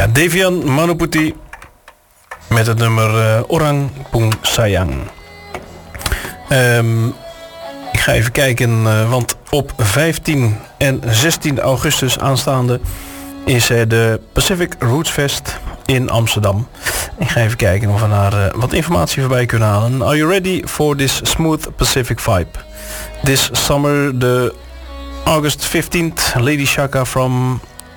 Ja, Devian Manoputi met het nummer Orang Pung Sayang. Ik ga even kijken, want op 15 en 16 augustus aanstaande is er de Pacific Roots Fest in Amsterdam. Ik ga even kijken of we daar wat informatie voorbij kunnen halen. Are you ready for this smooth Pacific vibe? This summer, the August 15th, Lady Shaka from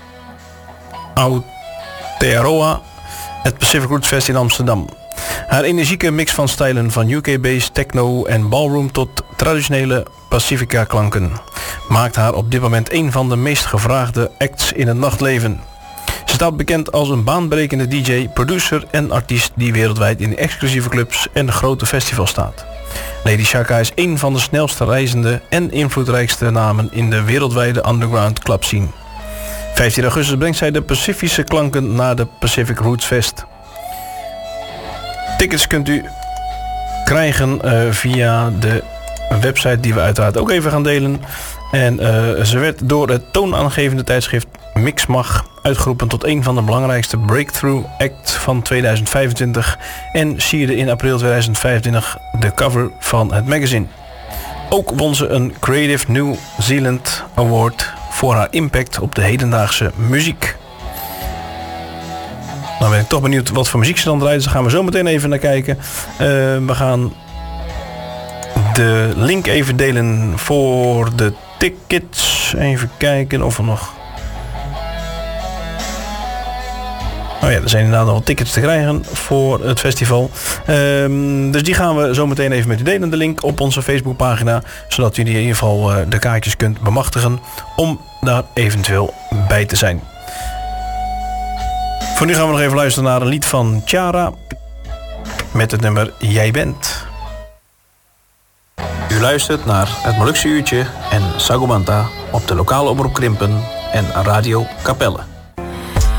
Aotearoa, het Pacific Roots Fest in Amsterdam. Haar energieke mix van stijlen van UK-based techno en ballroom tot traditionele Pacifica klanken maakt haar op dit moment een van de meest gevraagde acts in het nachtleven. Ze staat bekend als een baanbrekende DJ, producer en artiest die wereldwijd in exclusieve clubs en grote festivals staat. Lady Shaka is een van de snelste reizende en invloedrijkste namen in de wereldwijde underground club scene. 15 augustus brengt zij de Pacifische klanken naar de Pacific Roots Fest. Tickets kunt u krijgen via de website die we uiteraard ook even gaan delen. En ze werd door het toonaangevende tijdschrift Mixmag uitgeroepen tot een van de belangrijkste breakthrough acts van 2025 en sierde in april 2025 de cover van het magazine. Ook won ze een Creative New Zealand Award voor haar impact op de hedendaagse muziek. Dan ben ik toch benieuwd wat voor muziek ze dan draait. Dus daar gaan we zo meteen even naar kijken. We gaan de link even delen voor de tickets. Even kijken of er nog... Oh ja, er zijn inderdaad nog tickets te krijgen voor het festival. Dus die gaan we zo meteen even met u delen. De link op onze Facebookpagina. Zodat u in ieder geval de kaartjes kunt bemachtigen om daar eventueel bij te zijn. Voor nu gaan we nog even luisteren naar een lied van Ciara met het nummer Jij Bent. U luistert naar het Molukse Uurtje en Sagomanta op de lokale omroep Krimpen en Radio Capelle.